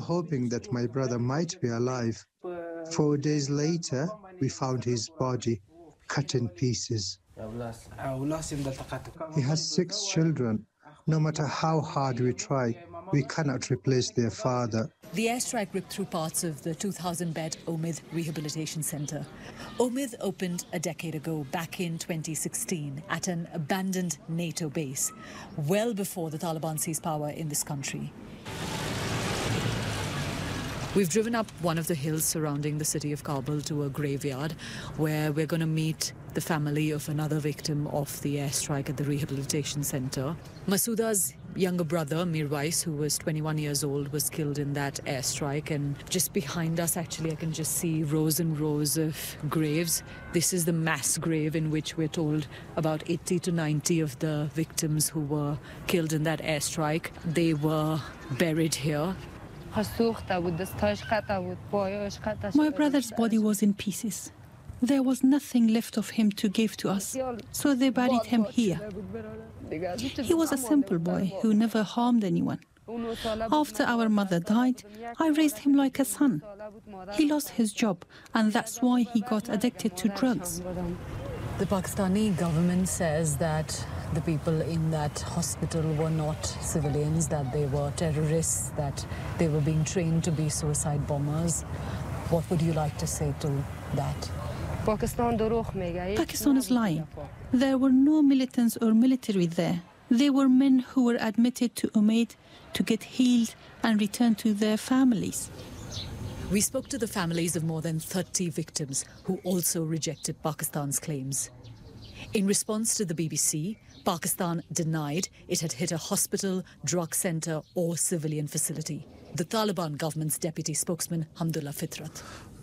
hoping that my brother might be alive. 4 days later, we found his body cut in pieces. He has 6 children. No matter how hard we try, we cannot replace their father. The airstrike ripped through parts of the 2,000-bed Omid Rehabilitation Center. Omid opened a decade ago, back in 2016, at an abandoned NATO base, well before the Taliban seized power in this country. We've driven up one of the hills surrounding the city of Kabul to a graveyard where we're going to meet the family of another victim of the airstrike at the rehabilitation center. Masouda's younger brother, Mirwais, who was 21 years old, was killed in that airstrike. And just behind us, actually, I can just see rows and rows of graves. This is the mass grave in which we're told about 80 to 90 of the victims who were killed in that airstrike. They were buried here. My brother's body was in pieces. There was nothing left of him to give to us, so they buried him here. He was a simple boy who never harmed anyone. After our mother died, I raised him like a son. He lost his job, and that's why he got addicted to drugs. The Pakistani government says that the people in that hospital were not civilians, that they were terrorists, that they were being trained to be suicide bombers. What would you like to say to that? Pakistan is lying. There were no militants or military there. They were men who were admitted to Omid to get healed and return to their families. We spoke to the families of more than 30 victims who also rejected Pakistan's claims. In response to the BBC, Pakistan denied it had hit a hospital, drug center or civilian facility. The Taliban government's deputy spokesman, Hamdullah Fitrat.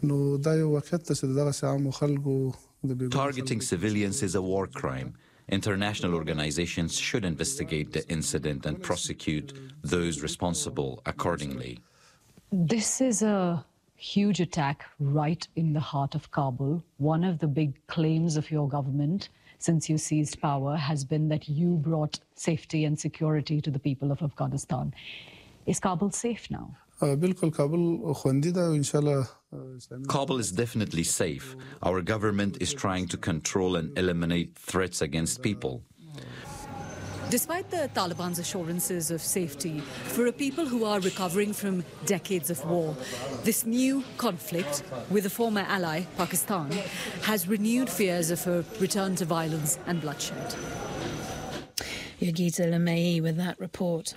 Targeting civilians is a war crime. International organizations should investigate the incident and prosecute those responsible accordingly. This is a huge attack right in the heart of Kabul. One of the big claims of your government since you seized power has been that you brought safety and security to the people of Afghanistan. Is Kabul safe now? Kabul is definitely safe. Our government is trying to control and eliminate threats against people. Despite the Taliban's assurances of safety, for a people who are recovering from decades of war, this new conflict with a former ally, Pakistan, has renewed fears of a return to violence and bloodshed. Yogita Lamei with that report.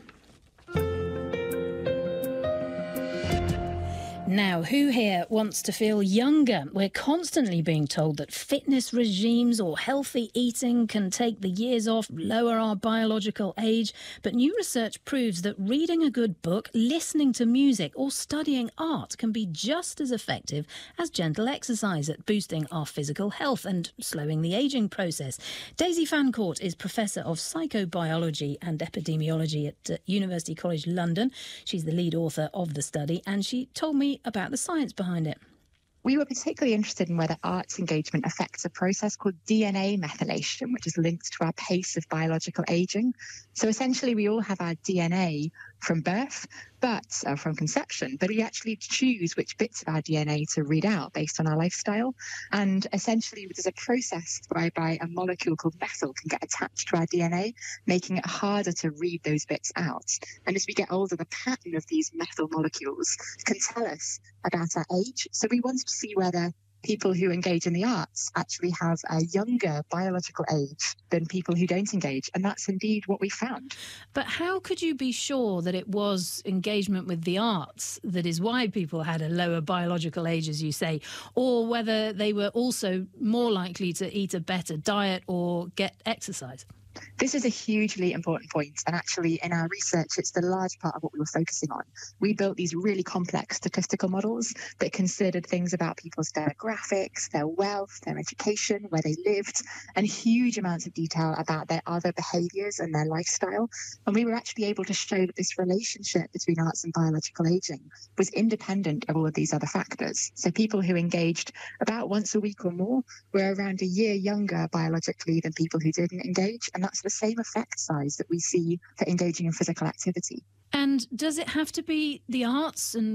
Now, who here wants to feel younger? We're constantly being told that fitness regimes or healthy eating can take the years off, lower our biological age. But new research proves that reading a good book, listening to music or studying art can be just as effective as gentle exercise at boosting our physical health and slowing the ageing process. Daisy Fancourt is Professor of Psychobiology and Epidemiology at University College London. She's the lead author of the study, and she told me about the science behind it. We were particularly interested in whether arts engagement affects a process called DNA methylation, which is linked to our pace of biological aging. So essentially, we all have our DNA from birth, but from conception, but we actually choose which bits of our DNA to read out based on our lifestyle. And essentially, there's a process whereby a molecule called methyl can get attached to our DNA, making it harder to read those bits out. And as we get older, the pattern of these methyl molecules can tell us about our age. So we wanted to see whether people who engage in the arts actually have a younger biological age than people who don't engage. And that's indeed what we found. But how could you be sure that it was engagement with the arts that is why people had a lower biological age, as you say, or whether they were also more likely to eat a better diet or get exercise? This is a hugely important point, and actually in our research it's the large part of what we were focusing on. We built these really complex statistical models that considered things about people's demographics, their wealth, their education, where they lived, and huge amounts of detail about their other behaviours and their lifestyle. And we were actually able to show that this relationship between arts and biological ageing was independent of all of these other factors. So people who engaged about once a week or more were around a year younger biologically than people who didn't engage, and that's the same effect size that we see for engaging in physical activity. And does it have to be the arts and